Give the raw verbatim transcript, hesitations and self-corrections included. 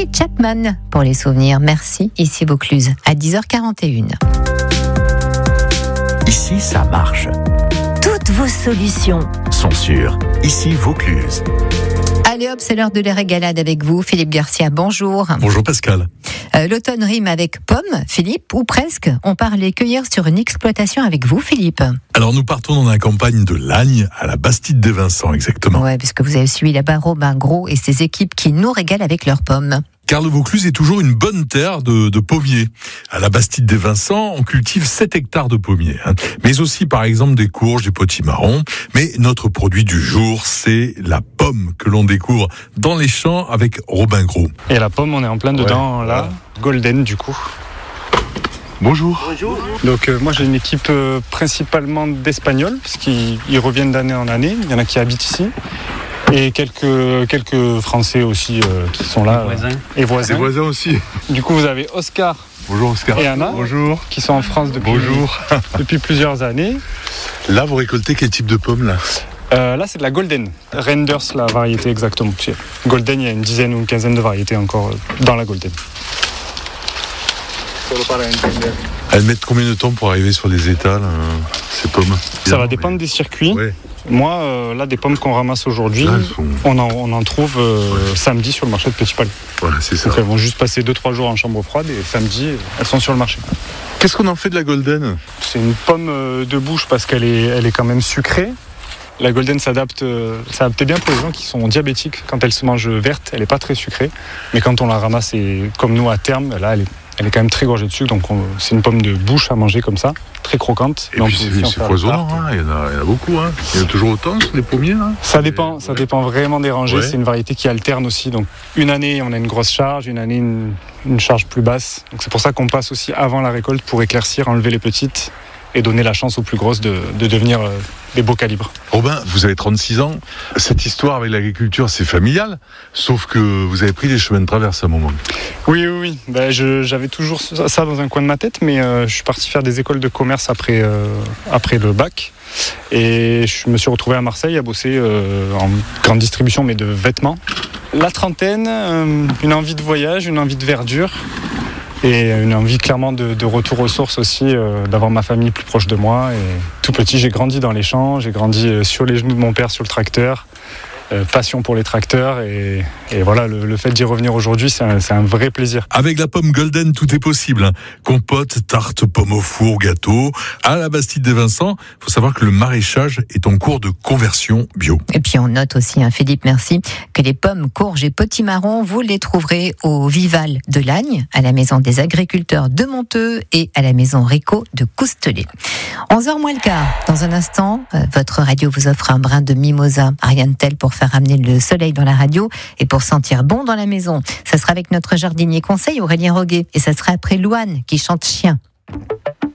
Charlie Chapman pour les souvenirs. Merci, ici Vaucluse, à dix heures quarante et une. Ici, ça marche. Toutes vos solutions sont sûres. Ici, Vaucluse. Allez hop, c'est l'heure de les régalades avec vous. Philippe Garcia, bonjour. Bonjour Pascal. Euh, l'automne rime avec pomme, Philippe, ou presque. On part les cueillir sur une exploitation avec vous, Philippe. Alors nous partons dans la campagne de Lagnes, à la Bastide des Vincents, exactement. Ouais, puisque vous avez suivi là-bas Robin Gros et ses équipes qui nous régalent avec leurs pommes. Car le Vaucluse est toujours une bonne terre de, de pommiers. À la Bastide des Vincents, on cultive sept hectares de pommiers. Hein. Mais aussi, par exemple, des courges, des potimarrons. Mais notre produit du jour, c'est la pomme que l'on découvre dans les champs avec Robin Gros. Et la pomme, on est en plein dedans, ouais, là. Golden, du coup. Bonjour. Bonjour. Donc euh, moi j'ai une équipe euh, principalement d'Espagnols, parce qu'ils ils reviennent d'année en année. Il y en a qui habitent ici. Et quelques, quelques Français aussi euh, qui sont là. Voisins. Euh, et voisins. Et voisins aussi. Du coup, vous avez Oscar. Bonjour Oscar. Et Anna. Bonjour. Qui sont en France depuis, Bonjour. depuis plusieurs années. Là, vous récoltez quel type de pomme là euh, Là, c'est de la Golden. Renders, la variété exactement. Golden, il y a une dizaine ou une quinzaine de variétés encore dans la Golden. Elles mettent combien de temps pour arriver sur les étals, euh, ces pommes? Ça va dépendre des circuits. Ouais. Moi, euh, là, des pommes qu'on ramasse aujourd'hui, sont... on, en, on en trouve euh, ouais. samedi sur le marché de Petit Palais. Voilà, c'est ça. Donc elles vont juste passer deux trois jours en chambre froide et samedi, elles sont sur le marché. Qu'est-ce qu'on en fait de la Golden? C'est une pomme de bouche parce qu'elle est, elle est quand même sucrée. La Golden s'adapte, euh, s'adapte bien pour les gens qui sont diabétiques. Quand elle se mange verte, elle n'est pas très sucrée. Mais quand on la ramasse, et comme nous à terme, là, elle est, elle est quand même très gorgée de sucre. Donc on, c'est une pomme de bouche à manger comme ça, très croquante. Et, et puis c'est, c'est foisonnant, hein. il, y en a, il y en a beaucoup. Hein. Il y en a toujours autant sur les pommiers là. Ça dépend, ça ouais. dépend vraiment des rangées. Ouais. C'est une variété qui alterne aussi. Donc une année, on a une grosse charge, une année, une, une charge plus basse. Donc c'est pour ça qu'on passe aussi avant la récolte pour éclaircir, enlever les petites et donner la chance aux plus grosses de, de devenir euh, des beaux calibres. Robin, vous avez trente-six ans. Cette histoire avec l'agriculture, c'est familial, sauf que vous avez pris les chemins de traverse à un moment. Oui, oui, oui. Ben, je, j'avais toujours ça dans un coin de ma tête, mais euh, je suis parti faire des écoles de commerce après, euh, après le bac. Et je me suis retrouvé à Marseille à bosser euh, en grande distribution, mais de vêtements. La trentaine, euh, une envie de voyage, une envie de verdure. Et une envie clairement de, de retour aux sources aussi, euh, d'avoir ma famille plus proche de moi. Et tout petit, j'ai grandi dans les champs, j'ai grandi sur les genoux de mon père sur le tracteur. Euh, passion pour les tracteurs et, et voilà, le, le fait d'y revenir aujourd'hui, c'est un, c'est un vrai plaisir. Avec la pomme Golden, tout est possible. Hein. Compote, tarte, pomme au four, gâteau. À la Bastide des Vincents, il faut savoir que le maraîchage est en cours de conversion bio. Et puis on note aussi, hein, Philippe, merci, que les pommes, courges et potimarrons, vous les trouverez au Vival de Lagnes, à la maison des agriculteurs de Monteux et à la maison Rico de Coustelet. onze heures moins le quart. Dans un instant, euh, votre radio vous offre un brin de mimosa. Ariane Tell pour faire ramener le soleil dans la radio et pour sentir bon dans la maison. Ça sera avec notre jardinier conseil Aurélien Roguet et ça sera après Louane qui chante Chien.